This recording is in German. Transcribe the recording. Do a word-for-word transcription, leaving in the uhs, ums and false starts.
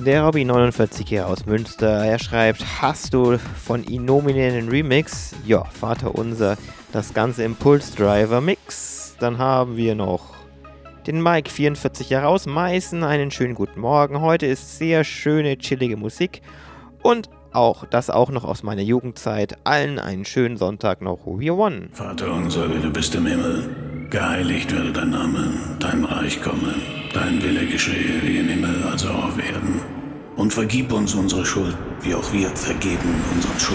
Der Robby neunundvierzig hier aus Münster, er schreibt, hast du von Inomine einen Remix? Ja, Vater unser, das ganze Impulse Driver Mix. Dann haben wir noch den Mike vierundvierzig Jahre aus Meißen, einen schönen guten Morgen. Heute ist sehr schöne, chillige Musik und auch das auch noch aus meiner Jugendzeit. Allen einen schönen Sonntag noch, We One. Vater unser, der du bist im Himmel, geheiligt werde dein Name, dein Reich komme, dein Wille geschehe wie im Himmel, also auf Erden. Und vergib uns unsere Schuld, wie auch wir vergeben unseren Schuld.